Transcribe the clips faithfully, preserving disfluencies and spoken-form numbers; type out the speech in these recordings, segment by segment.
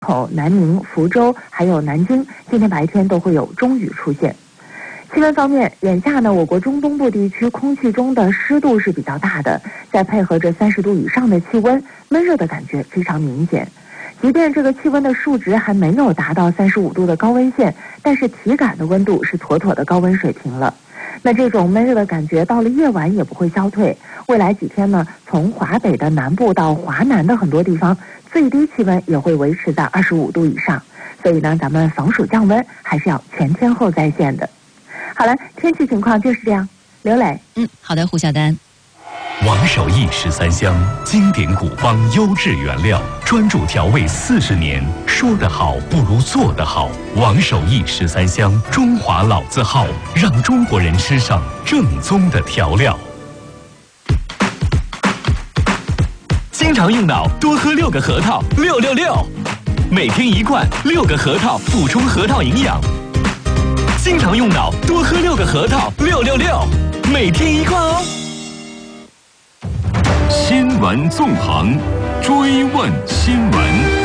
口、南宁、福州还有南京，今天白天都会有中雨出现。气温方面，眼下呢，我国中东部地区空气中的湿度是比较大的，再配合着三十度以上的气温，闷热的感觉非常明显。即便这个气温的数值还没有达到三十五度的高温线，但是体感的温度是妥妥的高温水平了。那这种闷热的感觉到了夜晚也不会消退，未来几天呢，从华北的南部到华南的很多地方，最低气温也会维持在二十五度以上。所以呢，咱们防暑降温还是要全天候在线的。好了，天气情况就是这样。刘磊， 嗯，好的，胡晓丹。 王守义十三香，经典古方，优质原料，专注调味四十年，说得好不如做得好。王守义十三香，中华老字号，让中国人吃上正宗的调料。经常用脑，多喝六个核桃，六六六，每天一罐，六个核桃，补充核桃营养。经常用脑，多喝六个核桃，六六六，每天一罐哦。新闻纵横，追问新闻。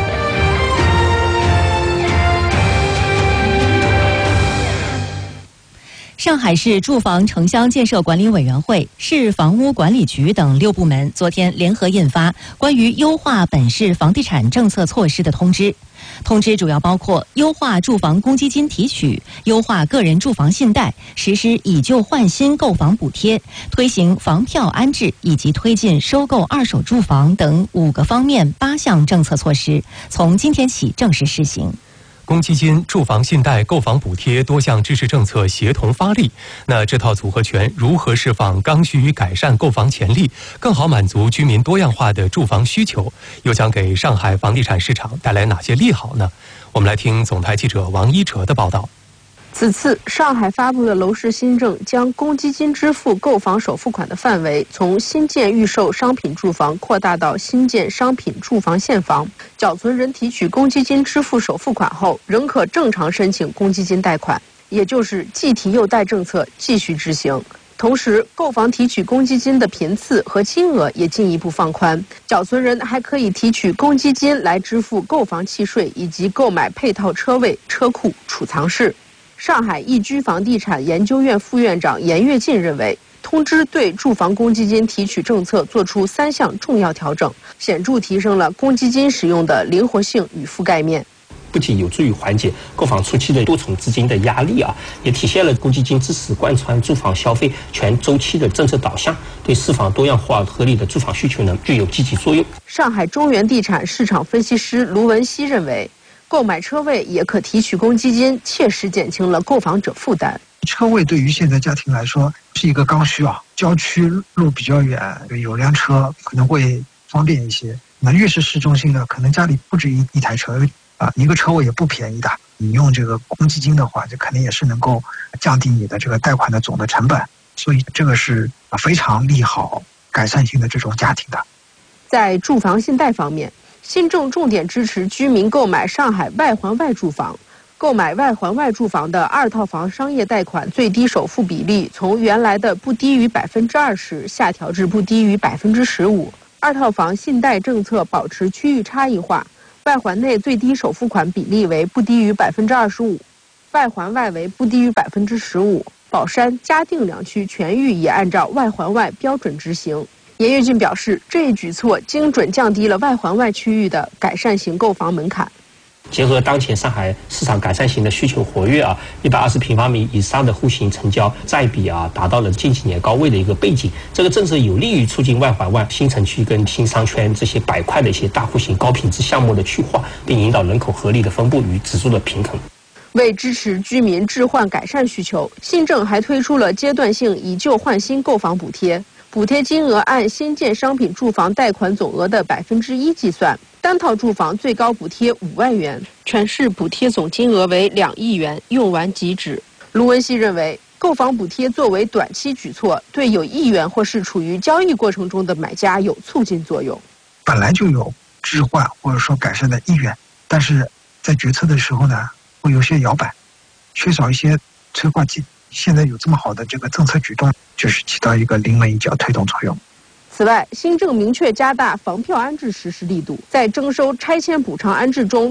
上海市住房城乡建设管理委员会、市房屋管理局等六部门昨天联合印发关于优化本市房地产政策措施的通知。通知主要包括优化住房公积金提取、优化个人住房信贷、实施以旧换新购房补贴、推行房票安置以及推进收购二手住房等五个方面八项政策措施，从今天起正式施行。 公积金、住房信贷、购房补贴多项支持政策协同发力，那这套组合拳如何释放刚需、改善购房潜力，更好满足居民多样化的住房需求，又将给上海房地产市场带来哪些利好呢？我们来听总台记者王一哲的报道。 此次上海发布的楼市新政将公积金支付购房首付款的范围从新建预售商品住房扩大到新建商品住房现房，缴存人提取公积金支付首付款后仍可正常申请公积金贷款，也就是既提又贷政策继续执行。同时，购房提取公积金的频次和金额也进一步放宽，缴存人还可以提取公积金来支付购房契税以及购买配套车位、车库、储藏室。上海易居房地产研究院副院长严跃进认为，通知对住房公积金提取政策作出三项重要调整，显著提升了公积金使用的灵活性与覆盖面。 不仅有助于缓解购房初期的多重资金的压力啊，也体现了公积金支持贯穿住房消费全周期的政策导向，对释放多样化合理的住房需求呢具有积极作用。 上海中原地产市场分析师卢文熙认为，购买车位也可提取公积金，切实减轻了购房者负担。 车位对于现在家庭来说是一个刚需啊，郊区路比较远，有辆车可能会方便一些。那越是市中心的，可能家里不止一一台车啊，一个车位也不便宜的。你用这个公积金的话，这肯定也是能够降低你的这个贷款的总的成本，所以这个是非常利好改善性的这种家庭的。 在住房信贷方面，新政重点支持居民购买上海外环外住房。购买外环外住房的二套房商业贷款最低首付比例从原来的不低于百分之二十下调至不低于百分之十五。二套房信贷政策保持区域差异化，外环内最低首付款比例为不低于百分之二十五，外环外为不低于百分之十五。宝山、嘉定两区全域也按照外环外标准执行。严跃进表示，这一举措精准降低了外环外区域的改善型购房门槛。 结合当前上海市场改善型的需求活跃啊，一百二十平方米以上的户型成交占比啊达到了近几年高位的一个背景，这个政策有利于促进外环外新城区跟新商圈这些板块的一些大户型高品质项目的去化，并引导人口合理的分布与指数的平衡。 为支持居民置换改善需求，新政还推出了阶段性以旧换新购房补贴，补贴金额按新建商品住房贷款总额的百分之一计算，单套住房最高补贴五万元，全市补贴总金额为两亿元，用完即止。卢文熙认为，购房补贴作为短期举措，对有意愿或是处于交易过程中的买家有促进作用。 本来就有置换或者说改善的意愿，但是在决策的时候呢，会有些摇摆，缺少一些催化剂。现在有这么好的这个政策举动，就是起到一个临门一脚推动作用。 此此外，新政明确加大房票安置实施力度，在征收拆迁补偿安置中